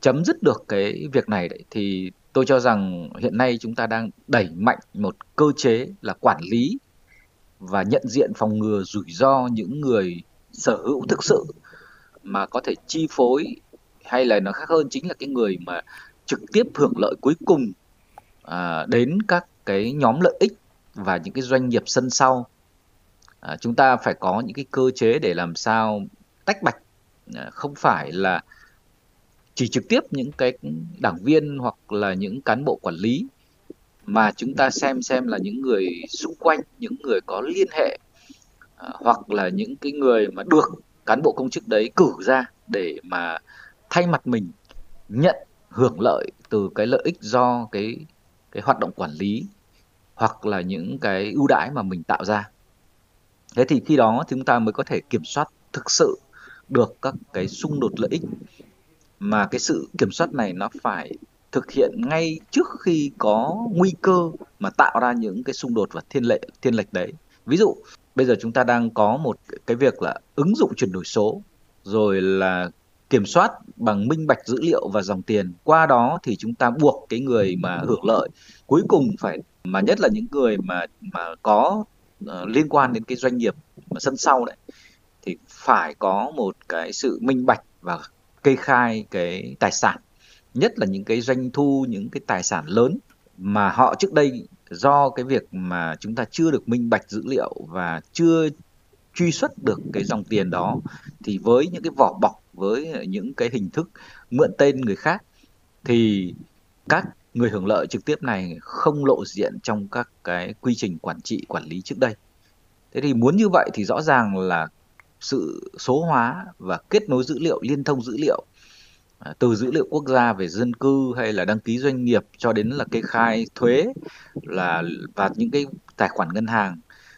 chấm dứt được cái việc này đấy, thì tôi cho rằng hiện nay chúng ta đang đẩy mạnh một cơ chế là quản lý và nhận diện phòng ngừa rủi ro những người sở hữu thực sự mà có thể chi phối, hay là nó khác hơn chính là cái người mà trực tiếp hưởng lợi cuối cùng đến các cái nhóm lợi ích và những cái doanh nghiệp sân sau. Chúng ta phải có những cái cơ chế để làm sao tách bạch, không phải là chỉ trực tiếp những cái đảng viên hoặc là những cán bộ quản lý, mà chúng ta xem là những người xung quanh, những người có liên hệ, hoặc là những cái người mà được cán bộ công chức đấy cử ra để mà thay mặt mình nhận hưởng lợi từ cái lợi ích do cái hoạt động quản lý hoặc là những cái ưu đãi mà mình tạo ra. Thế thì khi đó chúng ta mới có thể kiểm soát thực sự được các cái xung đột lợi ích, mà cái sự kiểm soát này nó phải thực hiện ngay trước khi có nguy cơ mà tạo ra những cái xung đột và thiên lệch đấy. Ví dụ bây giờ chúng ta đang có một cái việc là ứng dụng chuyển đổi số, rồi là kiểm soát bằng minh bạch dữ liệu và dòng tiền, qua đó thì chúng ta buộc cái người mà hưởng lợi cuối cùng phải, mà nhất là những người mà có liên quan đến cái doanh nghiệp mà sân sau đấy, thì phải có một cái sự minh bạch và kê khai cái tài sản, nhất là những cái doanh thu, những cái tài sản lớn mà họ trước đây do cái việc mà chúng ta chưa được minh bạch dữ liệu và chưa truy xuất được cái dòng tiền đó, thì với những cái vỏ bọc, với những cái hình thức mượn tên người khác, thì các người hưởng lợi trực tiếp này không lộ diện trong các cái quy trình quản trị quản lý trước đây. Thế thì muốn như vậy thì rõ ràng là sự số hóa và kết nối dữ liệu, liên thông dữ liệu, từ dữ liệu quốc gia về dân cư hay là đăng ký doanh nghiệp cho đến là kê khai thuế là và những cái tài khoản ngân hàng.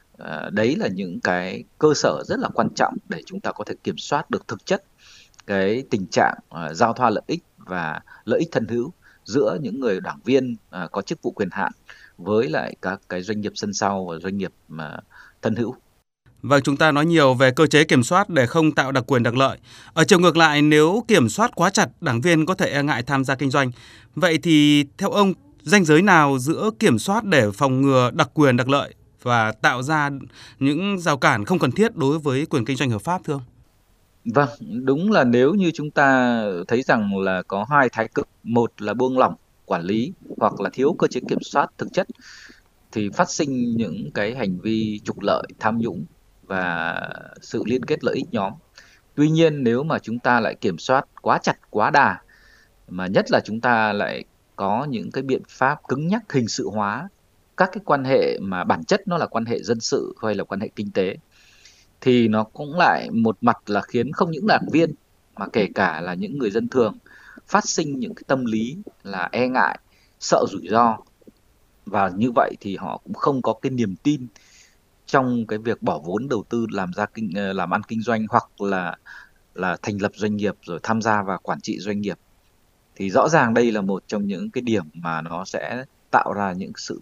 Đấy là những cái cơ sở rất là quan trọng để chúng ta có thể kiểm soát được thực chất cái tình trạng giao thoa lợi ích và lợi ích thân hữu giữa những người đảng viên có chức vụ quyền hạn với lại các cái doanh nghiệp sân sau và doanh nghiệp mà thân hữu. Vâng, chúng ta nói nhiều về cơ chế kiểm soát để không tạo đặc quyền đặc lợi. Ở chiều ngược lại, nếu kiểm soát quá chặt, đảng viên có thể e ngại tham gia kinh doanh. Vậy thì theo ông, ranh giới nào giữa kiểm soát để phòng ngừa đặc quyền đặc lợi và tạo ra những rào cản không cần thiết đối với quyền kinh doanh hợp pháp thưa ông? Vâng, đúng là nếu như chúng ta thấy rằng là có hai thái cực, một là buông lỏng quản lý hoặc là thiếu cơ chế kiểm soát thực chất, thì phát sinh những cái hành vi trục lợi, tham nhũng và sự liên kết lợi ích nhóm. Tuy nhiên nếu mà chúng ta lại kiểm soát quá chặt, quá đà, mà nhất là chúng ta lại có những cái biện pháp cứng nhắc hình sự hóa các cái quan hệ mà bản chất nó là quan hệ dân sự hay là quan hệ kinh tế, thì nó cũng lại một mặt là khiến không những đảng viên mà kể cả là những người dân thường phát sinh những cái tâm lý là e ngại, sợ rủi ro, và như vậy thì họ cũng không có cái niềm tin trong cái việc bỏ vốn đầu tư làm ăn kinh doanh, hoặc là thành lập doanh nghiệp rồi tham gia vào quản trị doanh nghiệp. Thì rõ ràng đây là một trong những cái điểm mà nó sẽ tạo ra những sự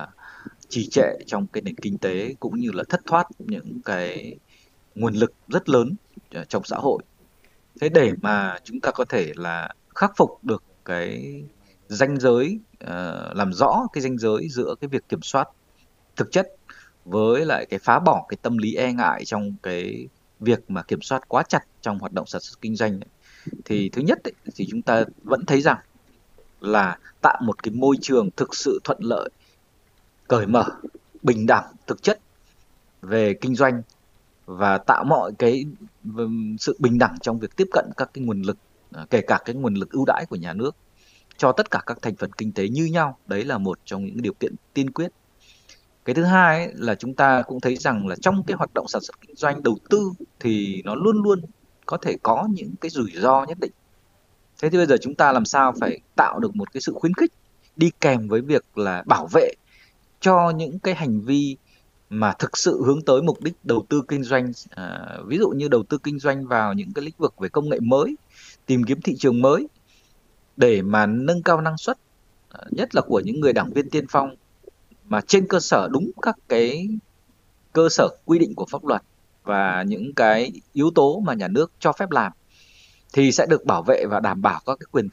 trì trệ trong cái nền kinh tế, cũng như là thất thoát những cái nguồn lực rất lớn trong xã hội. Thế để mà chúng ta có thể là khắc phục được cái ranh giới, làm rõ cái ranh giới giữa cái việc kiểm soát thực chất với lại cái phá bỏ cái tâm lý e ngại trong cái việc mà kiểm soát quá chặt trong hoạt động sản xuất kinh doanh ấy, thì thứ nhất ấy, thì chúng ta vẫn thấy rằng là tạo một cái môi trường thực sự thuận lợi, cởi mở, bình đẳng thực chất về kinh doanh, và tạo mọi cái sự bình đẳng trong việc tiếp cận các cái nguồn lực, kể cả cái nguồn lực ưu đãi của nhà nước cho tất cả các thành phần kinh tế như nhau. Đấy là một trong những điều kiện tiên quyết. Cái thứ hai ấy, là chúng ta cũng thấy rằng là trong cái hoạt động sản xuất kinh doanh, đầu tư thì nó luôn luôn có thể có những cái rủi ro nhất định. Thế thì bây giờ chúng ta làm sao phải tạo được một cái sự khuyến khích đi kèm với việc là bảo vệ cho những cái hành vi mà thực sự hướng tới mục đích đầu tư kinh doanh, ví dụ như đầu tư kinh doanh vào những cái lĩnh vực về công nghệ mới, tìm kiếm thị trường mới để mà nâng cao năng suất, nhất là của những người đảng viên tiên phong, mà trên cơ sở đúng các cái cơ sở quy định của pháp luật và những cái yếu tố mà nhà nước cho phép làm, thì sẽ được bảo vệ và đảm bảo các cái quyền